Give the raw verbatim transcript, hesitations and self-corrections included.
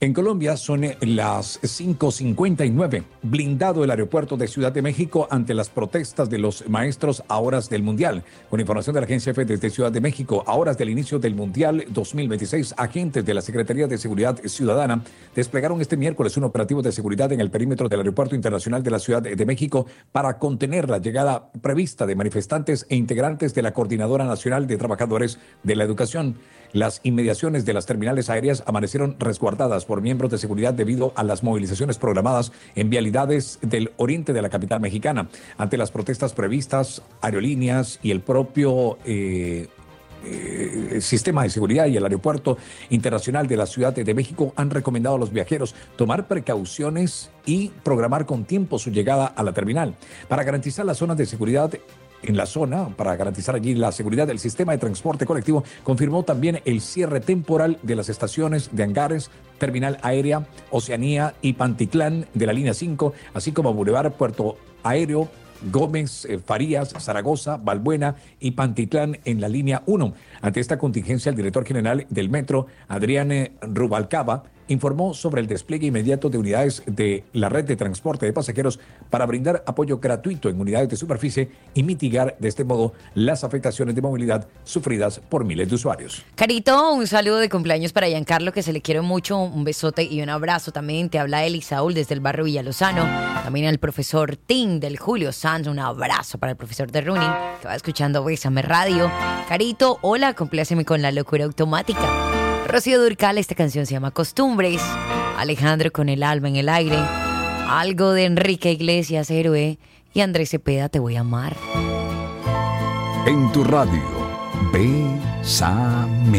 En Colombia son las cinco cincuenta y nueve. Blindado el aeropuerto de Ciudad de México ante las protestas de los maestros a horas del Mundial. Con información de la Agencia F desde Ciudad de México, a horas del inicio del Mundial dos mil veintiséis, agentes de la Secretaría de Seguridad Ciudadana desplegaron este miércoles un operativo de seguridad en el perímetro del Aeropuerto Internacional de la Ciudad de México para contener la llegada prevista de manifestantes e integrantes de la Coordinadora Nacional de Trabajadores de la Educación. Las inmediaciones de las terminales aéreas amanecieron resguardadas por miembros de seguridad debido a las movilizaciones programadas en vialidades del oriente de la capital mexicana. Ante las protestas previstas, aerolíneas y el propio eh, eh, sistema de seguridad y el Aeropuerto Internacional de la Ciudad de México han recomendado a los viajeros tomar precauciones y programar con tiempo su llegada a la terminal. Para garantizar las zonas de seguridad en la zona, para garantizar allí la seguridad del sistema de transporte colectivo, confirmó también el cierre temporal de las estaciones de Angares, Terminal Aérea, Oceanía y Pantitlán de la línea cinco, así como Boulevard Puerto Aéreo, Gómez, eh, Farías, Zaragoza, Balbuena y Pantitlán en la línea uno. Ante esta contingencia, el director general del Metro, Adrián eh, Rubalcaba, informó sobre el despliegue inmediato de unidades de la red de transporte de pasajeros para brindar apoyo gratuito en unidades de superficie y mitigar de este modo las afectaciones de movilidad sufridas por miles de usuarios. Carito, un saludo de cumpleaños para Giancarlo, que se le quiere mucho, un besote y un abrazo también. Te habla Eli Saúl desde el barrio Villalozano. También al profesor Tim del Julio Sanz, un abrazo para el profesor de Running, que va escuchando Bésame Radio. Carito, hola, compláceme con La Locura Automática. Rocío Dúrcal, esta canción se llama Costumbres. Alejandro con El Alma en el Aire. Algo de Enrique Iglesias, Héroe. Y Andrés Cepeda, Te Voy a Amar. En tu radio, Bésame.